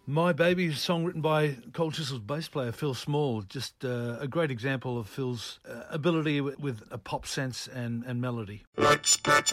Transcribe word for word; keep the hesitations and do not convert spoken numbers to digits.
My Baby, a song written by Cold Chisel's bass player Phil Small, just uh, a great example of Phil's uh, ability with, with a pop sense and, and melody. Let's get